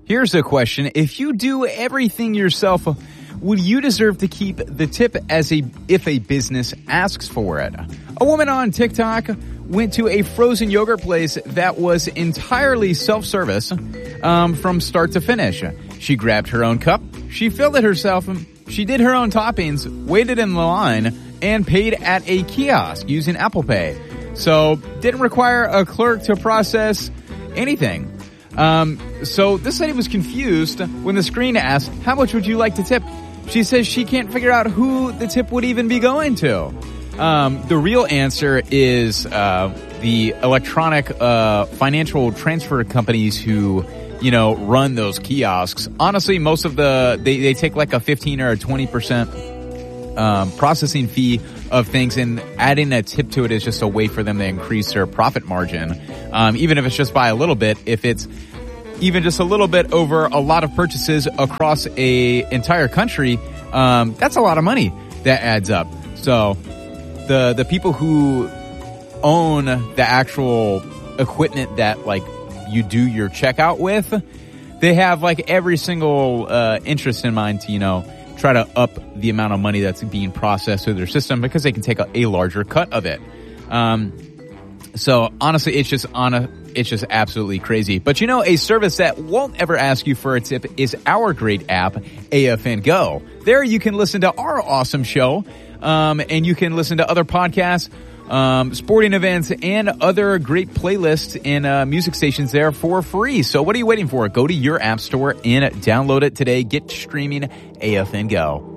Here's a question. If you do everything yourself, would you deserve to keep the tip if a business asks for it? A woman on TikTok went to a frozen yogurt place that was entirely self-service from start to finish. She grabbed her own cup, she filled it herself, she did her own toppings, waited in the line, and paid at a kiosk using Apple Pay. So didn't require a clerk to process anything. So this lady was confused when the screen asked, how much would you like to tip? She says she can't figure out who the tip would even be going to. The real answer is the electronic financial transfer companies who, run those kiosks. Honestly, most of they take like a 15 or a 20% processing fee of things, and adding a tip to it is just a way for them to increase their profit margin. Even if it's just by a little bit, if it's even just a little bit over a lot of purchases across a entire country, that's a lot of money that adds up. So the people who own the actual equipment that like you do your checkout with, they have like every single interest in mind to, try to up the amount of money that's being processed through their system because they can take a larger cut of it. So honestly, it's just absolutely crazy. But a service that won't ever ask you for a tip is our great app, AFN Go. There you can listen to our awesome show, and you can listen to other podcasts, sporting events, and other great playlists and music stations there for free. So what are you waiting for? Go to your app store and download it today. Get streaming AFN Go.